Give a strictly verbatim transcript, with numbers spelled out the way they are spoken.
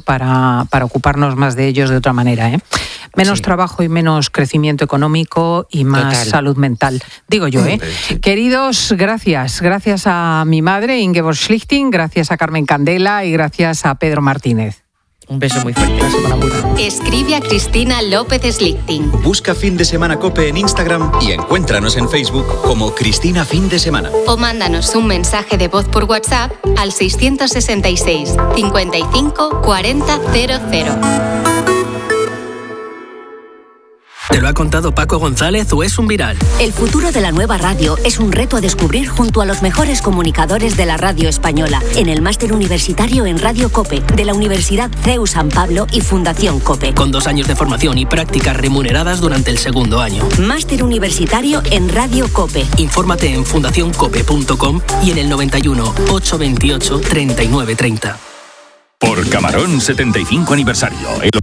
para, para ocuparnos más de ellos de otra manera, ¿eh? Menos sí. trabajo y menos crecimiento económico y más Total. salud mental. Digo yo, ¿eh? Sí. Queridos, gracias. Gracias a mi madre, Ingeborg Schlichting, gracias a Carmen Candela y gracias a Pedro Martínez. Un beso muy fuerte. Escribe a Cristina López Schlichting. Busca Fin de Semana COPE en Instagram y encuéntranos en Facebook como Cristina Fin de Semana. O mándanos un mensaje de voz por WhatsApp al seiscientos sesenta y seis, cincuenta y cinco, cuarenta, cero cero. ¿Te lo ha contado Paco González o es un viral? El futuro de la nueva radio es un reto a descubrir junto a los mejores comunicadores de la radio española en el Máster Universitario en Radio COPE de la Universidad C E U San Pablo y Fundación COPE. Con dos años de formación y prácticas remuneradas durante el segundo año. Máster Universitario en Radio COPE. Infórmate en fundación cope punto com y en el noventa y uno, ochocientos veintiocho, treinta y nueve treinta. Por Camarón setenta y cinco aniversario. El